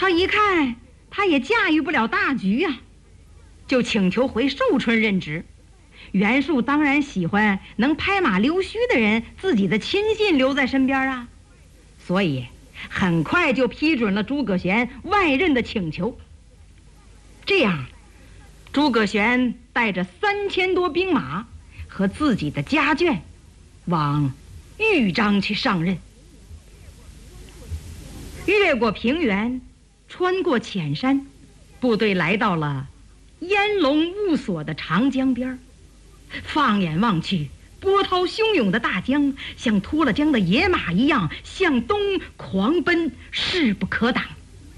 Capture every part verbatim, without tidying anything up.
一看他也驾驭不了大局呀、啊，就请求回寿春任职。袁术当然喜欢能拍马溜须的人，自己的亲信留在身边啊，所以很快就批准了诸葛玄外任的请求。这样，诸葛玄带着三千多兵马和自己的家眷，往豫章去上任。越过平原，穿过浅山，部队来到了烟笼雾锁的长江边。放眼望去，波涛汹涌的大江像脱了缰的野马一样向东狂奔，势不可挡。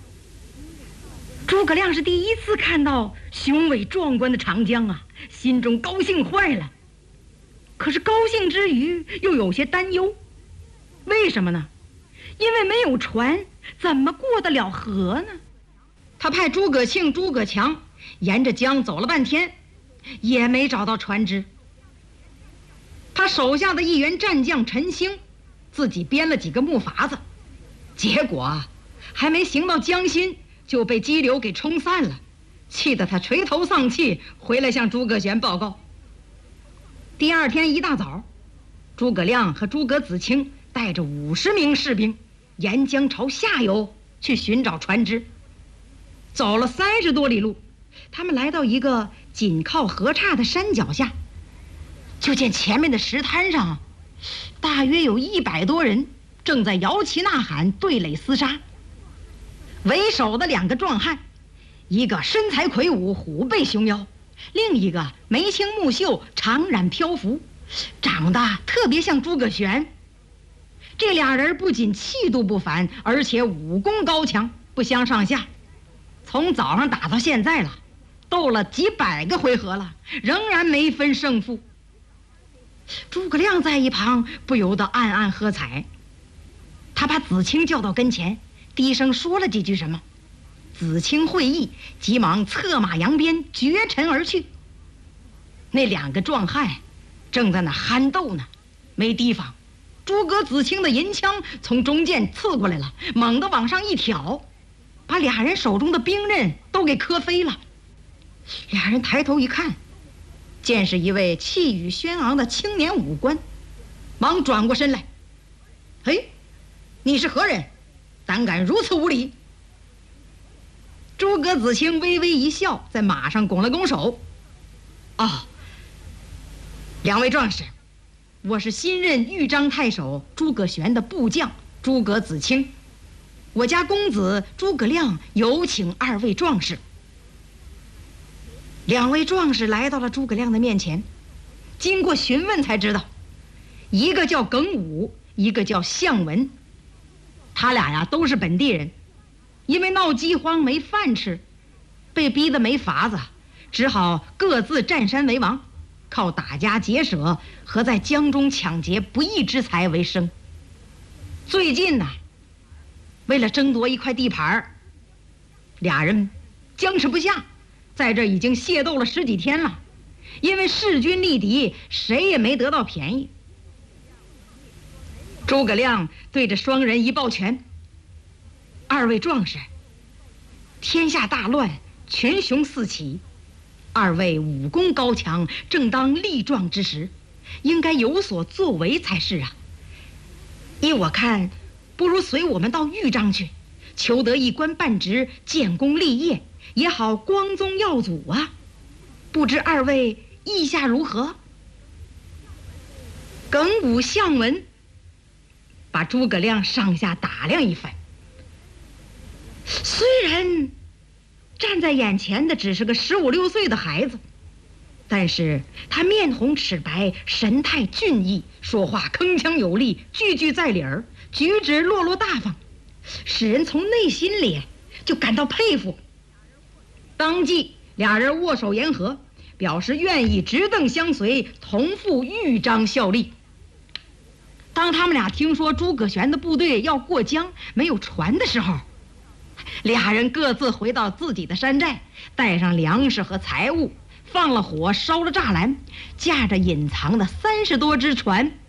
诸葛亮是第一次看到雄伟壮观的长江啊，心中高兴坏了。可是高兴之余又有些担忧，为什么呢？因为没有船，怎么过得了河呢？他派诸葛庆、诸葛强沿着江走了半天，也没找到船只。他手下的一员战将陈兴自己编了几个木筏子，结果还没行到江心就被激流给冲散了，气得他垂头丧气，回来向诸葛玄报告。第二天一大早，诸葛亮和诸葛子清带着五十名士兵沿江朝下游去寻找船只。走了三十多里路，他们来到一个紧靠河岔的山脚下，就见前面的石滩上大约有一百多人正在摇旗呐喊，对垒厮杀。为首的两个壮汉，一个身材魁梧，虎背熊腰，另一个眉清目秀，长髯漂浮，长得特别像诸葛玄。这俩人不仅气度不凡，而且武功高强，不相上下。从早上打到现在了，斗了几百个回合了，仍然没分胜负。诸葛亮在一旁不由得暗暗喝彩。他把子清叫到跟前，低声说了几句什么。子清会意，急忙策马扬鞭，绝尘而去。那两个壮汉正在那酣斗呢，没提防，诸葛子清的银枪从中间刺过来了，猛地往上一挑，把俩人手中的兵刃都给磕飞了。俩人抬头一看，见是一位气宇轩昂的青年武官，忙转过身来：“嘿，你是何人？胆敢如此无礼！”诸葛子清微微一笑，在马上拱了拱手：“哦，两位壮士，我是新任豫章太守诸葛玄的部将诸葛子清，我家公子诸葛亮有请二位壮士。”两位壮士来到了诸葛亮的面前，经过询问才知道，一个叫耿武，一个叫项文。他俩呀都是本地人，因为闹饥荒没饭吃，被逼得没法子，只好各自占山为王，靠打家劫舍和在江中抢劫不义之财为生。最近呢，为了争夺一块地盘，俩人僵持不下，在这已经械斗了十几天了，因为势均力敌，谁也没得到便宜。诸葛亮对着双人一抱拳：“二位壮士，天下大乱，群雄四起，二位武功高强，正当力壮之时，应该有所作为才是啊。依我看，不如随我们到豫章去，求得一官半职，建功立业，也好光宗耀祖啊。不知二位意下如何？”耿武、项文把诸葛亮上下打量一番。虽然站在眼前的只是个十五六岁的孩子，但是他面红齿白，神态俊逸，说话铿锵有力，句句在理儿，举止落落大方，使人从内心里就感到佩服。当即俩人握手言和，表示愿意执镫相随，同赴豫章效力。当他们俩听说诸葛玄的部队要过江，没有船的时候，俩人各自回到自己的山寨，带上粮食和财物，放了火，烧了栅栏，驾着隐藏的三十多只船，